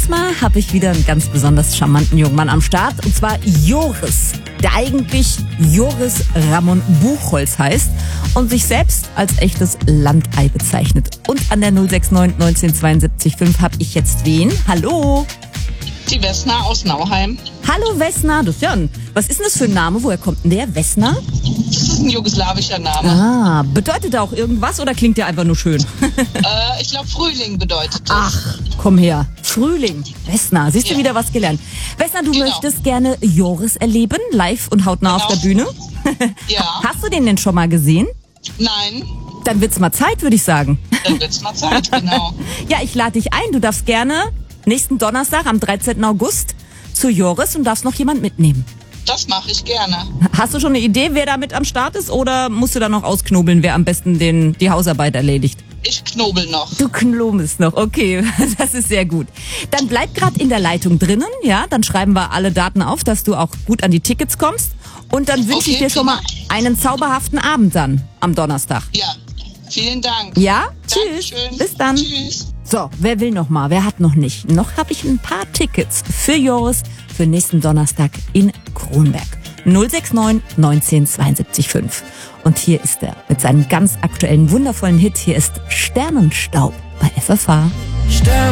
Diesmal habe ich wieder einen ganz besonders charmanten jungen Mann am Start, und zwar Joris, der eigentlich Joris Ramon Buchholz heißt und sich selbst als echtes Landei bezeichnet. Und an der 069 1972 5 habe ich jetzt wen? Hallo? Die Wessner aus Nauheim. Hallo Wessner, das ist ja was ist denn das für ein Name? Woher kommt denn der? Wessner? Das ist ein jugoslawischer Name. Ah, bedeutet der auch irgendwas oder klingt der einfach nur schön? Ich glaube, Frühling bedeutet das. Ach, komm her. Frühling. Wessner, siehst du Ja. wieder was gelernt. Wessner, du Genau. möchtest gerne Joris erleben, live und hautnah auf der Bühne. Ja. Hast du den denn schon mal gesehen? Nein, Dann wird's mal Zeit, würde ich sagen. dann wird's mal Zeit, genau. Ja, ich lade dich ein. Du darfst gerne nächsten Donnerstag am 13. August zu Joris und darfst noch jemand mitnehmen. Das mache ich gerne. Hast du schon eine Idee, wer da mit am Start ist, oder musst du da noch ausknobeln, wer am besten die Hausarbeit erledigt? Ich knobel noch. Du knobelst noch, okay, das ist sehr gut. Dann bleib gerade in der Leitung drinnen, ja, dann schreiben wir alle Daten auf, dass du auch gut an die Tickets kommst, und dann wünsche ich Okay, dir schon mal einen zauberhaften Abend dann am Donnerstag. Ja, vielen Dank. Ja? Tschüss. Dankeschön. Bis dann. Tschüss. So, wer will noch mal? Wer hat noch nicht? Noch habe ich ein paar Tickets für Joris für nächsten Donnerstag in Kronberg. 069 1972 5. Und hier ist er mit seinem ganz aktuellen, wundervollen Hit. Hier ist Sternenstaub bei FFH.